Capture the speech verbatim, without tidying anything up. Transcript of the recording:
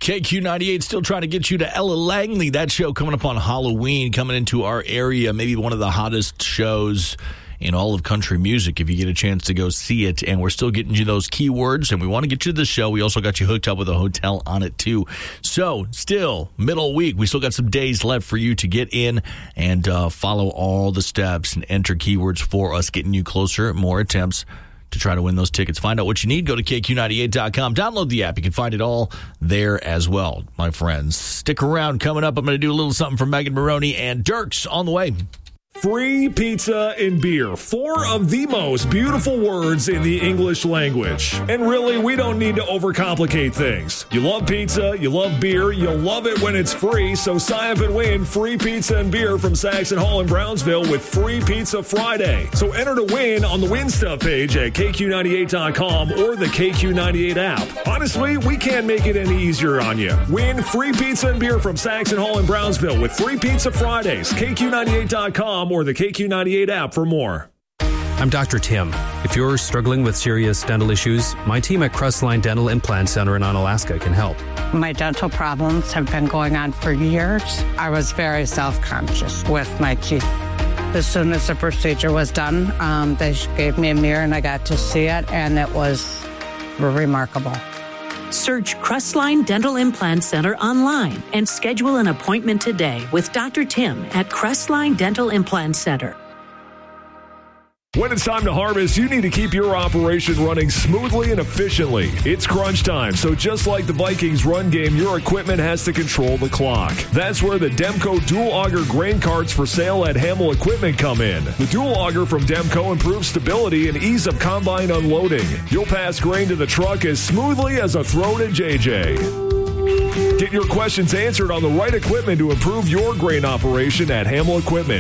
K Q ninety-eight still trying to get you to Ella Langley. That show coming up on Halloween, coming into our area, maybe one of the hottest shows in all of country music if you get a chance to go see it. And we're still getting you those keywords, and we want to get you to the show. We also got you hooked up with a hotel on it, too. So, still, middle week. We still got some days left for you to get in and uh, follow all the steps and enter keywords for us, getting you closer, more attempts to try to win those tickets. Find out what you need. Go to K Q ninety-eight dot com. Download the app. You can find it all there as well, my friends. Stick around. Coming up, I'm going to do a little something from Megan Maroney and Dirks on the way. Free pizza and beer. Four of the most beautiful words in the English language. And really, we don't need to overcomplicate things. You love pizza, you love beer, you'll love it when it's free, so sign up and win free pizza and beer from Saxon Hall in Brownsville with Free Pizza Friday. So enter to win on the Win Stuff page at K Q ninety-eight dot com or the K Q ninety-eight app. Honestly, we can't make it any easier on you. Win free pizza and beer from Saxon Hall in Brownsville with Free Pizza Fridays. K Q ninety-eight dot com or the K Q ninety-eight app for more. I'm Doctor Tim. If you're struggling with serious dental issues, my team at Crestline Dental Implant Center in Onalaska can help. My dental problems have been going on for years. I was very self-conscious with my teeth. As soon as the procedure was done, um, they gave me a mirror and I got to see it, and it was remarkable. Search Crestline Dental Implant Center online and schedule an appointment today with Doctor Tim at Crestline Dental Implant Center. When it's time to harvest, you need to keep your operation running smoothly and efficiently. It's crunch time, so just like the Vikings run game, your equipment has to control the clock. That's where the Demco Dual Auger grain carts for sale at Hamill Equipment come in. The Dual Auger from Demco improves stability and ease of combine unloading. You'll pass grain to the truck as smoothly as a throw to J J. Get your questions answered on the right equipment to improve your grain operation at Hamill Equipment.